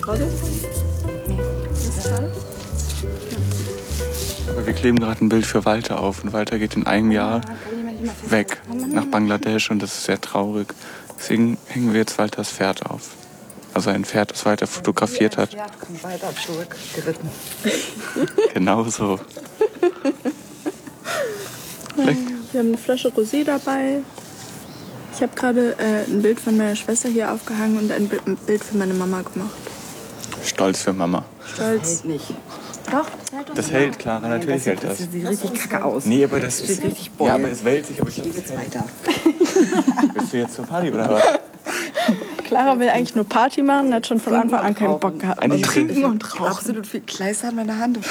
gerade? Nee. Ist das gerade? Aber wir kleben gerade ein Bild für Walter auf und Walter geht in einem Jahr weg nach Bangladesch und das ist sehr traurig. Deswegen hängen wir jetzt Walters Pferd auf. Also ein Pferd, das Walter fotografiert hat. Das Pferd kommt weiter zurückgeritten. Genau so. Wir haben eine Flasche Rosé dabei. Ich habe gerade ein Bild von meiner Schwester hier aufgehangen und ein Bild für meine Mama gemacht. Stolz für Mama. Stolz. Hält nicht. Doch, Das hält, Clara, natürlich hält das. Das sieht richtig kacke aus. Nee, aber das Sieht ist... richtig Ja, aber es wälzt sich. Aber ich Geht's weiter. Bist du jetzt zur Party oder was? Clara will eigentlich nur Party machen, hat schon von Anfang an keinen Bock gehabt. Eigentlich Also trinken und rauchen. Absolut viel Kleister in meiner Hand.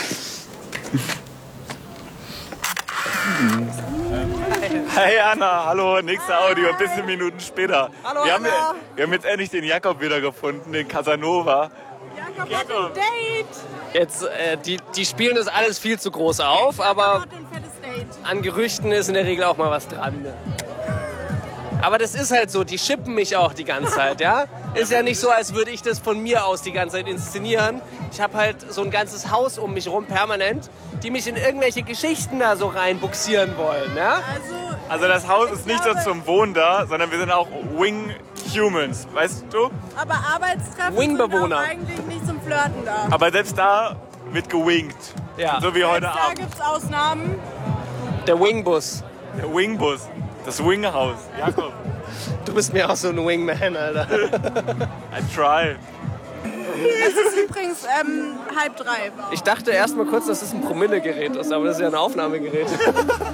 Hey Anna, hallo, nächste Audio, ein bisschen Minuten später. Hallo, wir Anna. wir haben jetzt endlich den Jakob wieder gefunden, den Casanova. Jakob. Jetzt, die spielen das alles viel zu groß auf, aber an Gerüchten ist in der Regel auch mal was dran. Ne? Aber das ist halt so, die schippen mich auch die ganze Zeit, ja? Ist ja nicht so, als würde ich das von mir aus die ganze Zeit inszenieren. Ich habe halt so ein ganzes Haus um mich rum permanent, die mich in irgendwelche Geschichten da so reinbuxieren wollen, ja? Also das Haus ist nicht nur zum Wohnen da, sondern wir sind auch Wing Humans, weißt du? Aber Arbeitskräfte Wingbewohner. sind auch eigentlich nicht zum Flirten da. Aber selbst da wird gewinkt. Ja. So wie heute Da Abend. gibt's Ausnahmen. Der Wingbus. Der Wingbus, das Winghaus. Jakob, Du bist mir auch so ein Wingman, Alter. I try. Es ist übrigens 2:30. Ich dachte erst mal kurz, dass es ein Promillegerät ist, aber das ist ja ein Aufnahmegerät.